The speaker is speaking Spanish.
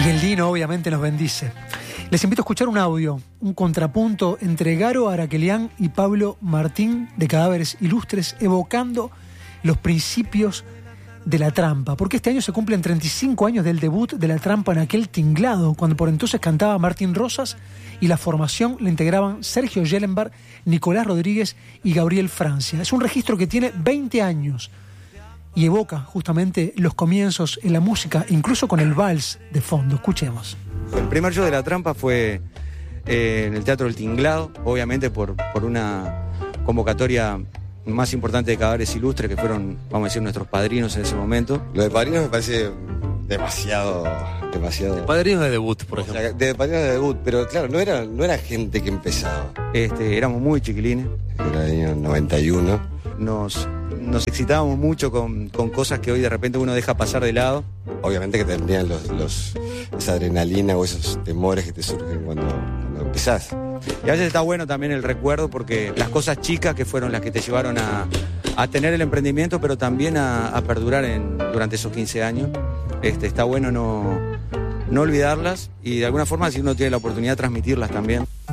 Y el Dino obviamente nos bendice. Les invito a escuchar un audio, un contrapunto entre Garo Araquelián y Pablo Martín de Cadáveres Ilustres, evocando los principios de La Trampa, porque este año se cumplen 35 años del debut de La Trampa en aquel tinglado, cuando por entonces cantaba Martín Rosas y la formación la integraban Sergio Yellenbar, Nicolás Rodríguez y Gabriel Francia. Es un registro que tiene 20 años y evoca justamente los comienzos en la música, incluso con el vals de fondo. Escuchemos. El primer show de La Trampa fue en el Teatro del Tinglado, obviamente por una convocatoria más importante de Cadáveres Ilustres, que fueron, vamos a decir, nuestros padrinos en ese momento. Lo de padrinos me parece demasiado. De padrinos de debut, por ejemplo. O sea, de padrinos de debut, pero claro, no era gente que empezaba. Éramos muy chiquilines. Era el año 91. Nos excitábamos mucho con cosas que hoy de repente uno deja pasar de lado. Obviamente que tendrían esa adrenalina o esos temores que te surgen cuando empezás. Y a veces está bueno también el recuerdo, porque las cosas chicas que fueron las que te llevaron a tener el emprendimiento, pero también a perdurar durante esos 15 años. Está bueno no olvidarlas y de alguna forma, si uno tiene la oportunidad, transmitirlas también.